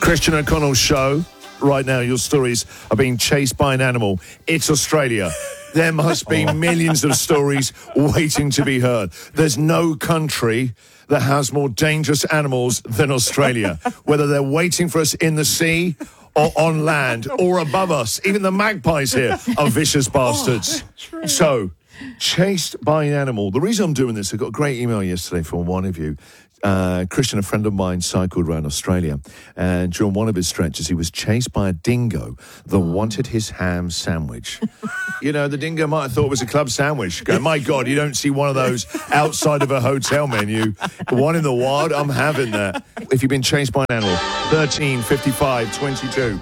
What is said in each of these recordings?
Christian O'Connell show. Right now, your stories are being chased by an animal. It's Australia. There must be millions of stories waiting to be heard. There's no country that has more dangerous animals than Australia, whether they're waiting for us in the sea or on land or above us. Even the magpies here are vicious bastards. So, chased by an animal. The reason I'm doing this, I got a great email yesterday from one of you. Christian, a friend of mine, cycled around Australia, and during one of his stretches, he was chased by a dingo that wanted his ham sandwich. You know, the dingo might have thought it was a club sandwich. Go, my God, you don't see one of those outside of a hotel menu. One in the wild, I'm having that. If you've been chased by an animal, 13, 55, 22.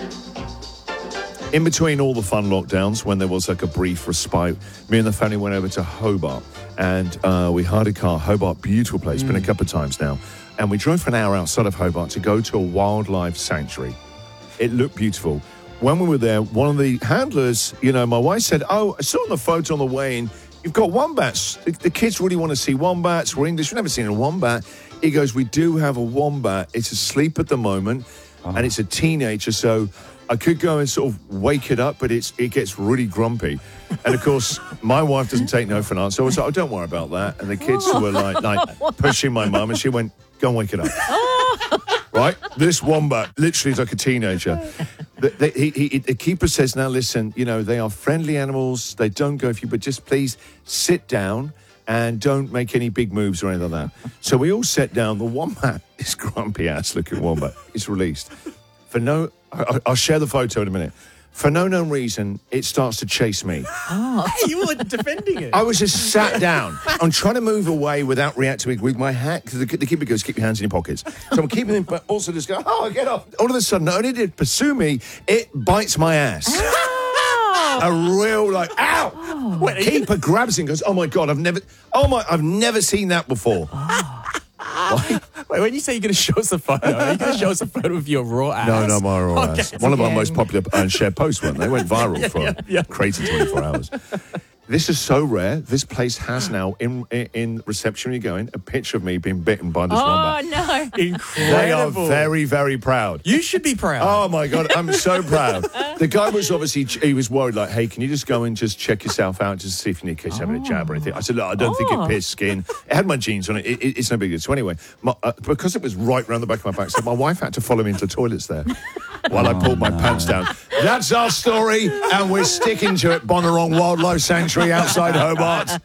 In between all the fun lockdowns, when there was like a brief respite, me and the family went over to Hobart and we hired a car. Hobart, beautiful place, been a couple of times now. And we drove for an hour outside of Hobart to go to a wildlife sanctuary. It looked beautiful. When we were there, one of the handlers, you know, my wife said, I saw on the photo on the way in, you've got wombats. The kids really want to see wombats. We're English, we've never seen a wombat. He goes, we do have a wombat. It's asleep at the moment and it's a teenager, so I could go and sort of wake it up, but it gets really grumpy. And, of course, my wife doesn't take no for an answer. So I was like, oh, don't worry about that. And the kids were like pushing my mum, and she went, go and wake it up. Right? This wombat literally is like a teenager. The keeper says, now, listen, you know, they are friendly animals. They don't go for you, but just please sit down and don't make any big moves or anything like that. So we all sat down. The wombat, this grumpy-ass looking wombat, is released. For no... I'll share the photo in a minute. For no known reason, it starts to chase me. Oh, you were defending it. I was just sat down. I'm trying to move away without reacting with my hat, because the keeper goes, keep your hands in your pockets. So I'm keeping them, but also just go, oh, get off. All of a sudden, not only did it pursue me, it bites my ass. A real, like, ow! Oh. The keeper grabs it and goes, oh, my God, I've never seen that before. Wait, when you say you're going to show us a photo, are you going to show us a photo of your raw ass? No, not my raw ass. One of our most popular shared posts, weren't they? Went viral for crazy 24 hours. This is so rare. This place has now, in reception, you going, a picture of me being bitten by this wombat. Oh, no. Incredible. They are very, very proud. You should be proud. Oh, my God. I'm so proud. The guy was obviously, he was worried, like, hey, can you just go and just check yourself out just to see if you need kids having a jab or anything? I said, look, I don't think it pierced skin. It had my jeans on it. It's no big deal. So anyway, because it was right around the back of my back, so my wife had to follow me into the toilets there while I pulled my pants down. That's our story, and we're sticking to it. Bonnarong Wildlife Sanctuary outside Hobart.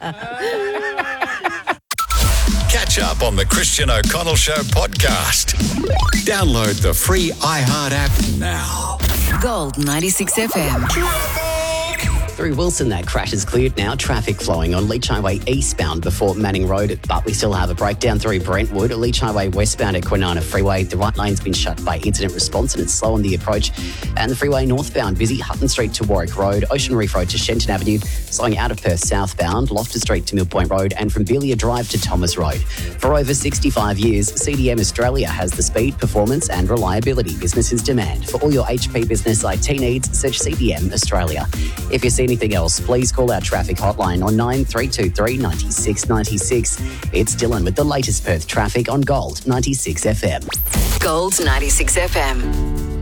Catch up on the Christian O'Connell Show podcast. Download the free iHeart app now. Gold 96 FM. Through Wilson, that crash is cleared now. Traffic flowing on Leach Highway eastbound before Manning Road, but we still have a breakdown through Brentwood. Leach Highway westbound at Kwinana Freeway. The right lane's been shut by incident response and it's slow on the approach. And the freeway northbound, busy Hutton Street to Warwick Road, Ocean Reef Road to Shenton Avenue, slowing out of Perth southbound, Loftus Street to Mill Point Road, and from Belia Drive to Thomas Road. For over 65 years, CDM Australia has the speed, performance and reliability businesses demand. For all your HP business IT needs, search CDM Australia. If you see anything else, please call our traffic hotline on 9323 96 96. It's Dylan with the latest Perth traffic on Gold 96 FM. Gold 96 FM.